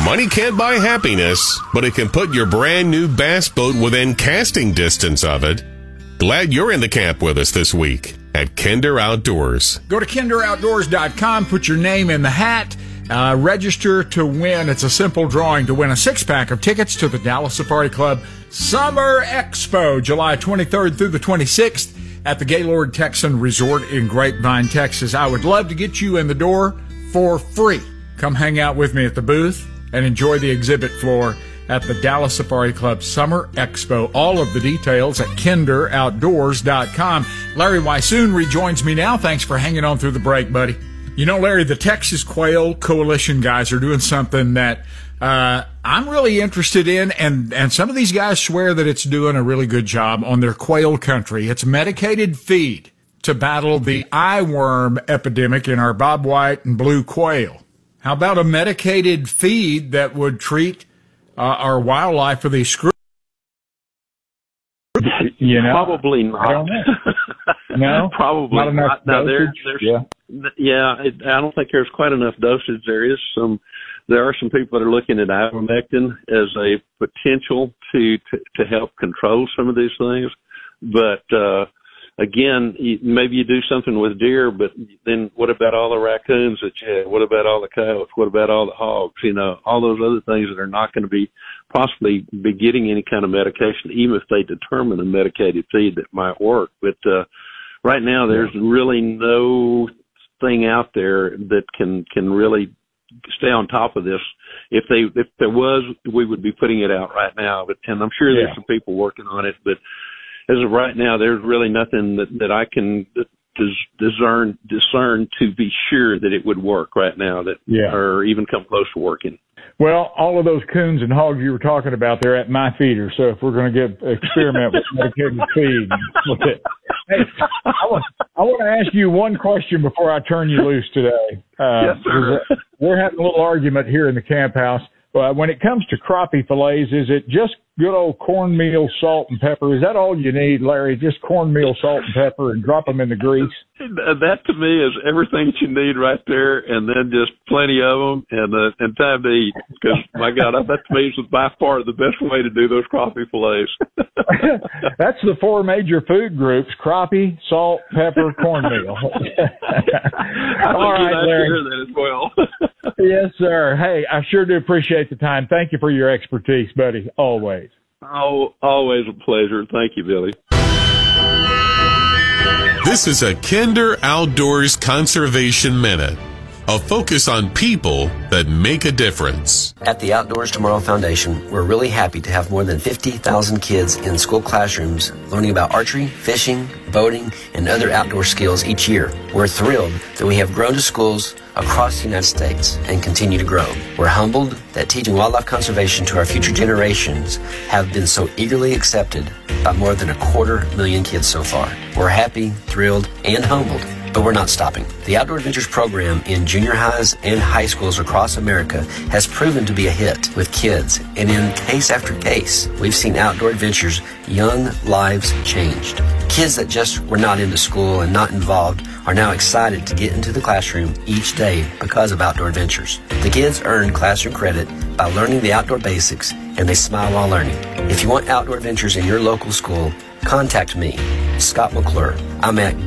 Money can't buy happiness, but it can put your brand new bass boat within casting distance of it. Glad you're in the camp with us this week at Kinder Outdoors. Go to kinderoutdoors.com, put your name in the hat, register to win. It's a simple drawing to win a 6-pack of tickets to the Dallas Safari Club Summer Expo, July 23rd through the 26th at the Gaylord Texan Resort in Grapevine, Texas. I would love to get you in the door for free. Come hang out with me at the booth and enjoy the exhibit floor at the Dallas Safari Club Summer Expo. All of the details at kinderoutdoors.com. Larry Weissoon rejoins me now. Thanks for hanging on through the break, buddy. You know, Larry, the Texas Quail Coalition guys are doing something that I'm really interested in, and some of these guys swear that it's doing a really good job on their quail country. It's medicated feed to battle the eyeworm epidemic in our bobwhite and blue quail. How about a medicated feed that would treat our wildlife for these screws? You know, probably not. I don't know. No, probably not enough not. Now, dosage? I don't think there's quite enough dosage. There are some people that are looking at ivermectin as a potential to help control some of these things, but again, maybe you do something with deer, but then what about all the raccoons that you have? What about all the coyotes? What about all the hogs? You know, all those other things that are not going to be possibly be getting any kind of medication, even if they determine a medicated feed that might work. But right now, there's really no thing out there that can really stay on top of this. If there was, we would be putting it out right now. And I'm sure there's some people working on it, but as of right now, there's really nothing that I can discern to be sure that it would work right now or even come close to working. Well, all of those coons and hogs you were talking about, they're at my feeder. So if we're going to experiment with medicated feed, hey, I want to ask you one question before I turn you loose today. Yes, sir. We're having a little argument here in the camp house. When it comes to crappie fillets, is it just good old cornmeal, salt, and pepper? Is that all you need, Larry? Just cornmeal, salt, and pepper, and drop them in the grease? That to me is everything that you need right there, and then just plenty of them and time to eat. Because my God, that to me is by far the best way to do those crappie fillets. That's the 4 major food groups: crappie, salt, pepper, cornmeal. All right, Larry. Hear that as well. Yes, sir. Hey, I sure do appreciate the time. Thank you for your expertise, buddy. Always. Oh, always a pleasure. Thank you, Billy. This is a Kinder Outdoors Conservation Minute, a focus on people that make a difference. At the Outdoors Tomorrow Foundation, we're really happy to have more than 50,000 kids in school classrooms learning about archery, fishing, boating, and other outdoor skills each year. We're thrilled that we have grown to schools across the United States and continue to grow. We're humbled that teaching wildlife conservation to our future generations have been so eagerly accepted by more than 250,000 kids so far. We're happy, thrilled, and humbled, but we're not stopping. The Outdoor Adventures program in junior highs and high schools across America has proven to be a hit with kids, and in case after case, we've seen Outdoor Adventures' young lives changed. Kids that just were not into school and not involved are now excited to get into the classroom each day because of Outdoor Adventures. The kids earn classroom credit by learning the outdoor basics, and they smile while learning. If you want Outdoor Adventures in your local school, contact me, Scott McClure. I'm at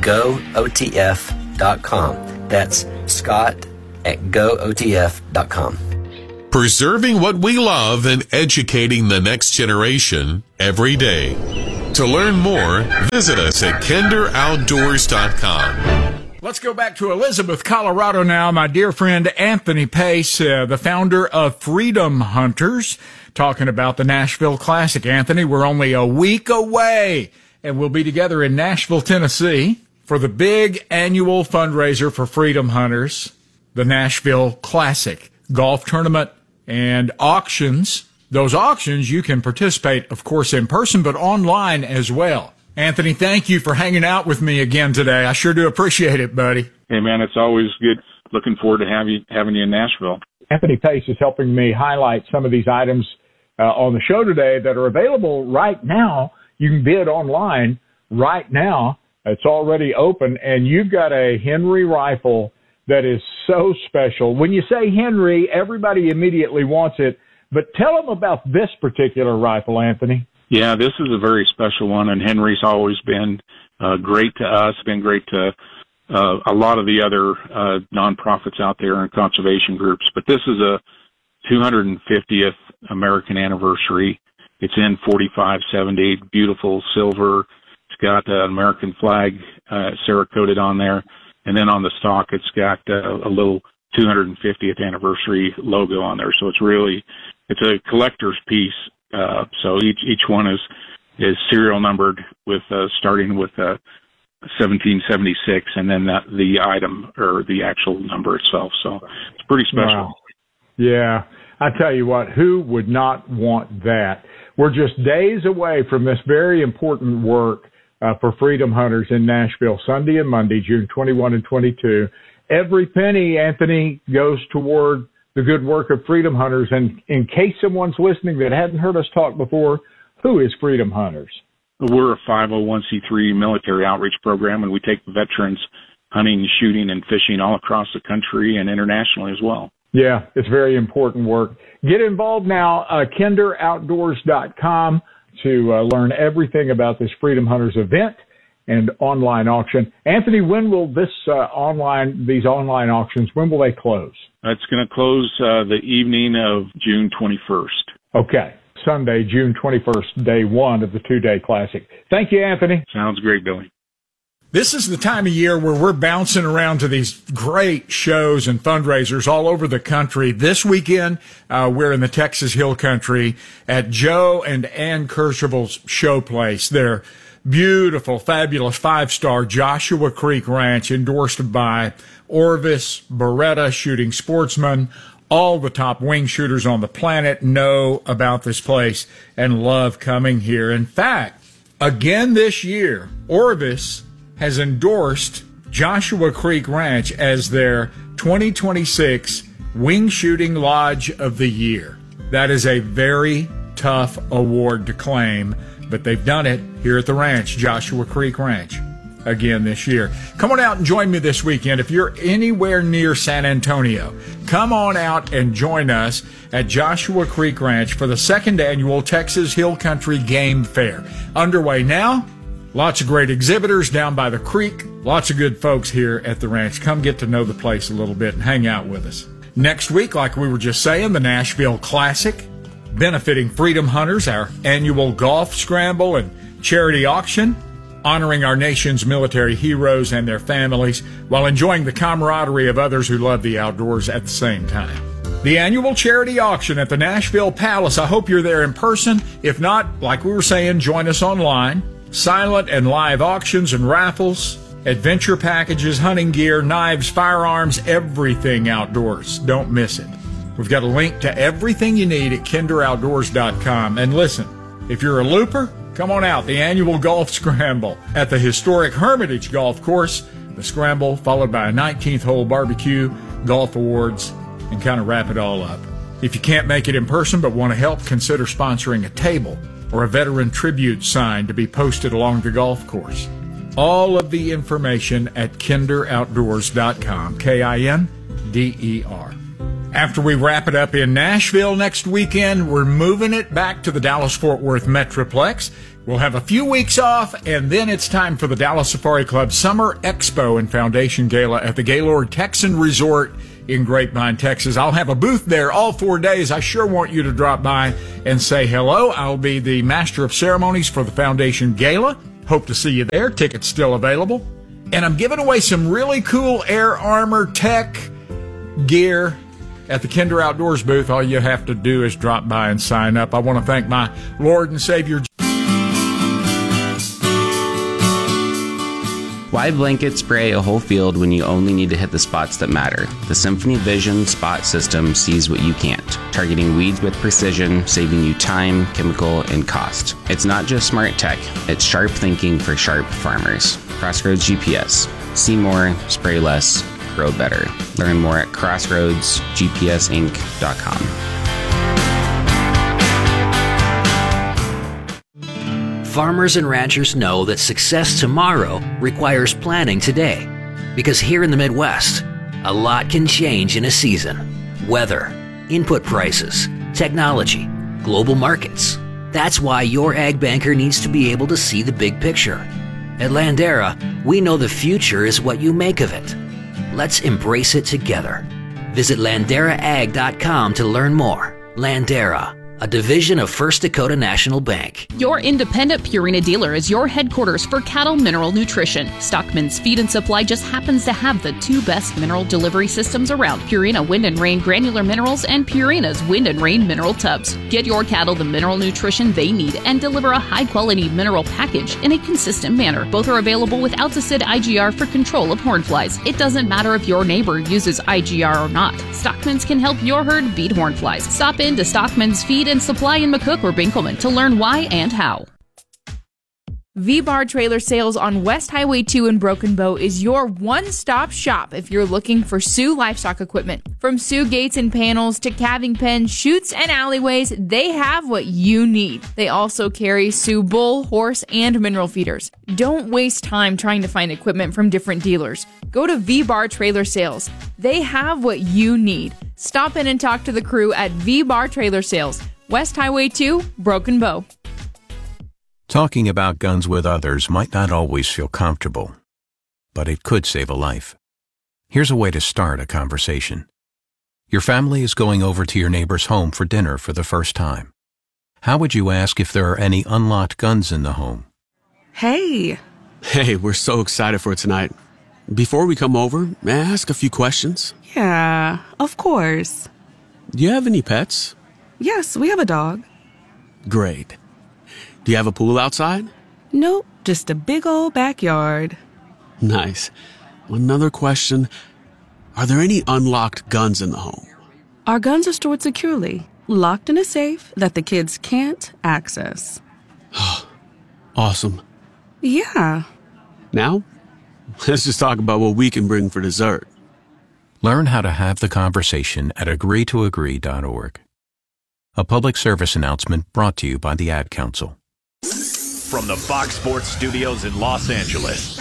gootf.com. That's Scott at gootf.com. Preserving what we love and educating the next generation every day. To learn more, visit us at kinderoutdoors.com. Let's go back to Elizabeth, Colorado now. My dear friend Anthony Pace, the founder of Freedom Hunters, talking about the Nashville Classic. Anthony, we're only a week away, and we'll be together in Nashville, Tennessee for the big annual fundraiser for Freedom Hunters, the Nashville Classic golf tournament and auctions. Those auctions, you can participate, of course, in person, but online as well. Anthony, thank you for hanging out with me again today. I sure do appreciate it, buddy. Hey, man, it's always good. Looking forward to having you in Nashville. Anthony Pace is helping me highlight some of these items on the show today that are available right now. You can bid online right now. It's already open, and you've got a Henry rifle that is so special. When you say Henry, everybody immediately wants it, but tell them about this particular rifle, Anthony. Yeah, this is a very special one, and Henry's always been great to us, been great to a lot of the other nonprofits out there and conservation groups. But this is a 250th American anniversary. It's in 4570, beautiful silver. It's got an American flag Cerakoted on there. And then on the stock, it's got a little 250th anniversary logo on there. So it's a collector's piece. So each one is serial numbered with starting with 1776, and then the item or the actual number itself. So it's pretty special. Wow. Yeah, I tell you what, who would not want that? We're just days away from this very important work for Freedom Hunters in Nashville, Sunday and Monday, June 21 and 22. Every penny, Anthony, goes toward the good work of Freedom Hunters. And in case someone's listening that hadn't heard us talk before, who is Freedom Hunters? We're a 501c3 military outreach program, and we take veterans hunting, shooting, and fishing all across the country and internationally as well. Yeah, it's very important work. Get involved now, kinderoutdoors.com to learn everything about this Freedom Hunters event and online auction. Anthony, when will these online auctions, when will they close? It's going to close the evening of June 21st. Okay. Sunday, June 21st, day one of the 2-day classic. Thank you, Anthony. Sounds great, Billy. This is the time of year where we're bouncing around to these great shows and fundraisers all over the country. This weekend, we're in the Texas Hill Country at Joe and Ann Kercheval's show place. Their beautiful, fabulous 5-star Joshua Creek Ranch, endorsed by Orvis, Beretta, Shooting Sportsman. All the top wing shooters on the planet know about this place and love coming here. In fact, again this year, Orvis has endorsed Joshua Creek Ranch as their 2026 Wing Shooting Lodge of the Year. That is a very tough award to claim, but they've done it here at the ranch, Joshua Creek Ranch, again this year. Come on out and join me this weekend. If you're anywhere near San Antonio, come on out and join us at Joshua Creek Ranch for the 2nd annual Texas Hill Country Game Fair. Underway now. Lots of great exhibitors down by the creek. Lots of good folks here at the ranch. Come get to know the place a little bit and hang out with us. Next week, like we were just saying, the Nashville Classic, benefiting Freedom Hunters, our annual golf scramble and charity auction, honoring our nation's military heroes and their families while enjoying the camaraderie of others who love the outdoors at the same time. The annual charity auction at the Nashville Palace. I hope you're there in person. If not, like we were saying, join us online. Silent and live auctions and raffles, adventure packages, hunting gear, knives, firearms, everything outdoors. Don't miss it. We've got a link to everything you need at kinderoutdoors.com. And listen, if you're a looper, come on out. The annual golf scramble at the historic Hermitage Golf Course. The scramble followed by a 19th hole barbecue, golf awards, and kind of wrap it all up. If you can't make it in person but want to help, consider sponsoring a table or a veteran tribute sign to be posted along the golf course. All of the information at kinderoutdoors.com, KINDER. After we wrap it up in Nashville next weekend, we're moving it back to the Dallas-Fort Worth Metroplex. We'll have a few weeks off, and then it's time for the Dallas Safari Club Summer Expo and Foundation Gala at the Gaylord Texan Resort in Grapevine, Texas. I'll have a booth there all 4 days. I sure want you to drop by and say hello. I'll be the master of ceremonies for the Foundation Gala. Hope to see you there. Tickets still available. And I'm giving away some really cool Air Armor tech gear at the Kinder Outdoors booth. All you have to do is drop by and sign up. I want to thank my Lord and Savior. Why blanket spray a whole field when you only need to hit the spots that matter? The Symphony Vision Spot System sees what you can't, targeting weeds with precision, saving you time, chemical, and cost. It's not just smart tech, it's sharp thinking for sharp farmers. Crossroads GPS. See more, spray less, grow better. Learn more at crossroadsgpsinc.com. Farmers and ranchers know that success tomorrow requires planning today. Because here in the Midwest, A lot can change in a season. Weather, input prices, technology, global markets. That's why your ag banker needs to be able to see the big picture. At Landera, we know the future is what you make of it. Let's embrace it together. Visit LanderaAg.com to learn more. Landera, a division of First Dakota National Bank. Your independent Purina dealer is your headquarters for cattle mineral nutrition. Stockman's Feed and Supply just happens to have the 2 best mineral delivery systems around: Purina Wind and Rain granular minerals and Purina's Wind and Rain mineral tubs. Get your cattle the mineral nutrition they need and deliver a high-quality mineral package in a consistent manner. Both are available with Alticid IGR for control of horn flies. It doesn't matter if your neighbor uses IGR or not. Stockman's can help your herd beat horn flies. Stop in to Stockman's Feed and Supply in McCook or Binkelman to learn why and how. V-Bar Trailer Sales on West Highway 2 in Broken Bow is your one-stop shop if you're looking for Sioux livestock equipment. From Sioux gates and panels to calving pens, chutes, and alleyways, they have what you need. They also carry Sioux bull, horse, and mineral feeders. Don't waste time trying to find equipment from different dealers. Go to V-Bar Trailer Sales. They have what you need. Stop in and talk to the crew at V-Bar Trailer Sales, West Highway 2, Broken Bow. Talking about guns with others might not always feel comfortable, but it could save a life. Here's a way to start a conversation. Your family is going over to your neighbor's home for dinner for the first time. How would you ask if there are any unlocked guns in the home? Hey, we're so excited for tonight. Before we come over, may I ask a few questions? Yeah, of course. Do you have any pets? Yes, we have a dog. Great. Do you have a pool outside? Nope, just a big old backyard. Nice. Another question. Are there any unlocked guns in the home? Our guns are stored securely, locked in a safe that the kids can't access. Awesome. Yeah. Now, let's just talk about what we can bring for dessert. Learn how to have the conversation at agreetoagree.org. A public service announcement brought to you by the Ad Council. From the Fox Sports Studios in Los Angeles,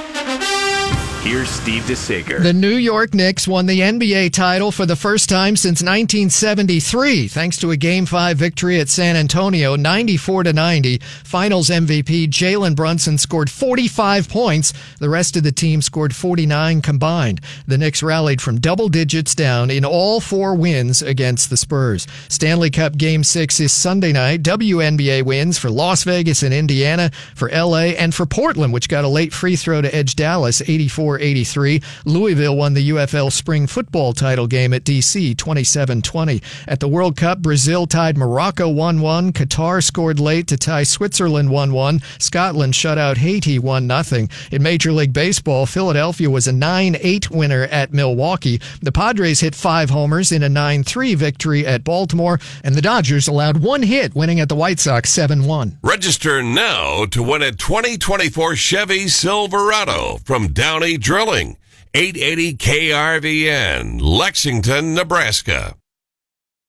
here's Steve DeSager. The New York Knicks won the NBA title for the first time since 1973, thanks to a Game 5 victory at San Antonio, 94-90. Finals MVP Jalen Brunson scored 45 points. The rest of the team scored 49 combined. The Knicks rallied from double digits down in all 4 wins against the Spurs. Stanley Cup Game 6 is Sunday night. WNBA wins for Las Vegas and Indiana, for LA, and for Portland, which got a late free throw to edge Dallas, 84-83. Louisville won the UFL spring football title game at DC, 27-20. At the World Cup, Brazil tied Morocco 1-1. Qatar scored late to tie Switzerland 1-1. Scotland shut out Haiti 1-0. In Major League Baseball, Philadelphia was a 9-8 winner at Milwaukee. The Padres hit 5 homers in a 9-3 victory at Baltimore, and the Dodgers allowed 1 hit, winning at the White Sox 7-1. Register now to win a 2024 Chevy Silverado from Downey Drilling, 880 KRVN, Lexington, Nebraska.